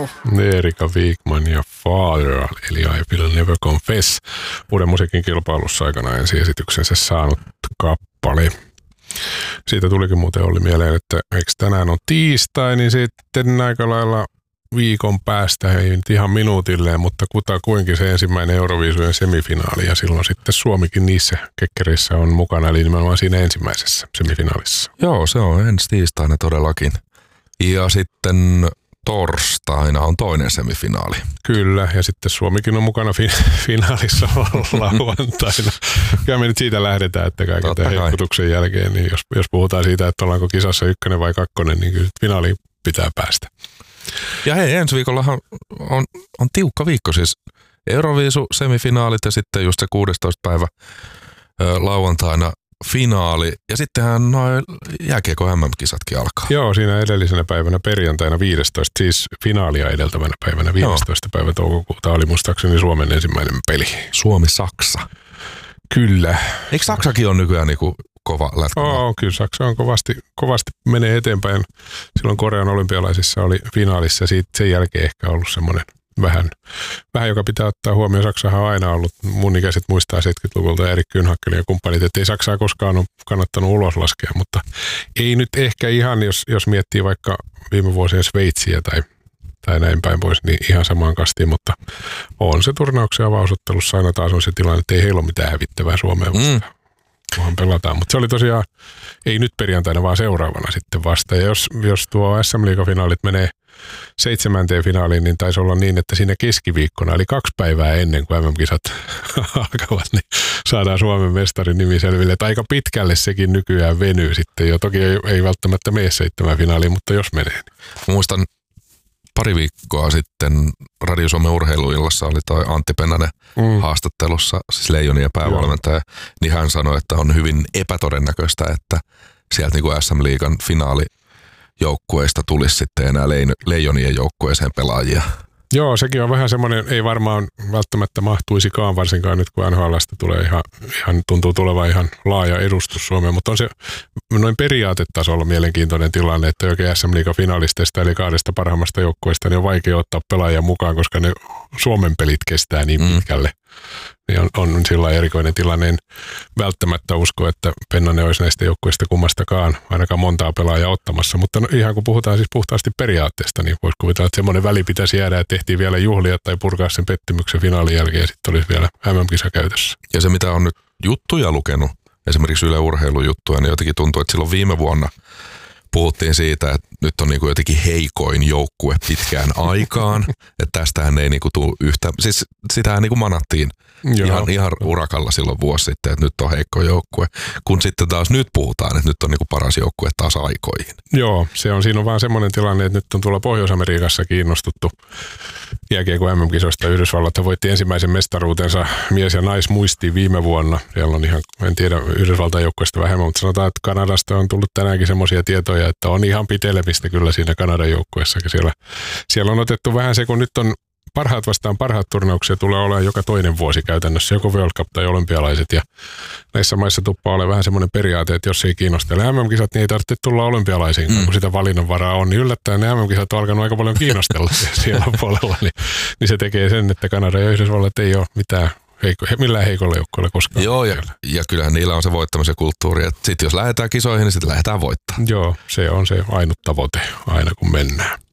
Erika Wigman ja Father, eli I Will Never Confess. Uuden musiikin kilpailussa aikana ensiesityksensä saanut kappale. Siitä tulikin muuten Olli mieleen, että eikö tänään on tiistai, niin sitten aika lailla viikon päästä, ei nyt ihan minuutilleen, mutta kutakuinkin se ensimmäinen Euroviisujen semifinaali ja silloin sitten Suomikin niissä kekkereissä on mukana, eli nimenomaan siinä ensimmäisessä semifinaalissa. Joo, se on ensi tiistaina todellakin. Ja sitten torstaina on toinen semifinaali. Kyllä, ja sitten Suomikin on mukana finaalissa lauantaina. Kyllä me nyt siitä lähdetään, että kaiken tämän hehkutuksen jälkeen, niin jos puhutaan siitä, että ollaanko kisassa 1 vai 2, niin kyllä finaaliin pitää päästä. Ja hei, ensi viikollahan on tiukka viikko, siis Euroviisu, semifinaalit ja sitten just se 16. päivä lauantaina finaali. Ja sittenhän noin jääkiekko MM-kisatkin alkaa. Joo, siinä edellisenä päivänä perjantaina 15, siis finaalia edeltävänä päivänä 15. päivä toukokuuta oli muistaakseni Suomen ensimmäinen peli. Suomi-Saksa. Kyllä. Eikö Saksakin ole nykyään niinku kova lätkä? Kyllä Saksa on kovasti menee eteenpäin. Silloin Korean olympialaisissa oli finaalissa ja sen jälkeen ehkä ollut semmoinen vähän, joka pitää ottaa huomioon. Saksahan on aina ollut, mun ikäiset muistaa 70-luvulta Erik Kynhakkelin ja kumppanit, että ei Saksaa koskaan ole kannattanut ulos laskea, mutta ei nyt ehkä ihan, jos miettii vaikka viime vuosien Sveitsiä tai näin päin pois, niin ihan samaan kastiin, mutta on se turnauksen avausottelussa aina taas on se tilanne, että ei heillä ole mitään hävittävää Suomea vastaan. Kunhan pelataan, mutta se oli tosiaan, ei nyt perjantaina, vaan seuraavana sitten vasta. Ja jos tuo SM-liigafinaalit menee 7. finaaliin, niin taisi olla niin, että siinä keskiviikkona, eli 2 päivää ennen kuin MM-kisat alkavat, niin saadaan Suomen mestarin nimi selville. Että aika pitkälle sekin nykyään venyy sitten jo. Toki ei välttämättä mene 7 finaaliin, mutta jos menee. Niin. Muistan pari viikkoa sitten Radio Suomen urheiluillassa oli toi Antti Pennanen haastattelussa, siis Leijonien päävalmentaja, niin hän sanoi, että on hyvin epätodennäköistä, että sieltä niin kuin SM-liigan finaalijoukkueista tulisi sitten enää Leijonien joukkueeseen pelaajia. Joo, sekin on vähän semmoinen, ei varmaan välttämättä mahtuisikaan, varsinkaan nyt kun NHL:stä tulee ihan tuntuu tulevan ihan laaja edustus Suomeen, mutta on se noin periaatetasolla mielenkiintoinen tilanne, että oikein SM-liigan finalisteista eli 2 parhaimmasta joukkueesta niin on vaikea ottaa pelaajia mukaan, koska ne Suomen pelit kestää niin pitkälle. Niin on sillä erikoinen tilanne. En välttämättä usko, että Pennanen olisi näistä joukkueista kummastakaan ainakaan montaa pelaajaa ottamassa, mutta ihan kun puhutaan siis puhtaasti periaatteesta, niin voisi kuvitella, että semmoinen väli pitäisi jäädä, että tehtiin vielä juhlia tai purkaa sen pettymyksen finaalin jälkeen ja sitten olisi vielä MM-kisa käytössä. Ja se mitä on nyt juttuja lukenut, esimerkiksi Yle Urheilujuttuja, niin jotenkin tuntuu, että silloin viime vuonna puhuttiin siitä, että nyt on niinku jotenkin heikoin joukkue pitkään aikaan, että tästähän ei niinku tule yhtä, siis sitähän niinku manattiin ihan urakalla silloin vuosi sitten, että nyt on heikko joukkue, kun sitten taas nyt puhutaan, että nyt on niinku paras joukkue taas aikoihin. Joo, siinä on vaan semmoinen tilanne, että nyt on tuolla Pohjois-Amerikassa kiinnostuttu jääkiekon MM-kisoista. Yhdysvallat voitti ensimmäisen mestaruutensa mies- ja naismuistiin viime vuonna. Siellä on ihan, en tiedä Yhdysvaltain joukkueesta vähemmän, mutta sanotaan, että Kanadasta on tullut tänäänkin semmoisia tietoja, että on ihan pitelemistä kyllä siinä Kanadan joukkueessakin. Siellä on otettu vähän se, kun nyt on parhaat vastaan parhaat turnauksia tulee olemaan joka toinen vuosi käytännössä, joko World Cup tai olympialaiset. Ja näissä maissa tuppaa olemaan vähän semmoinen periaate, että jos ei kiinnostele MM-kisat, niin ei tarvitse tulla olympialaisiin, kun sitä valinnanvaraa on. Niin yllättäen ne MM-kisat on alkanut aika paljon kiinnostella siellä puolella. Niin se tekee sen, että Kanada ja Yhdysvallat ei ole mitään millään heikolla joukkueella koskaan. Joo, ja kyllähän niillä on se voittamisen kulttuuri, että sitten jos lähdetään kisoihin, niin sitten lähdetään voittamaan. Joo, se on se ainut tavoite aina kun mennään.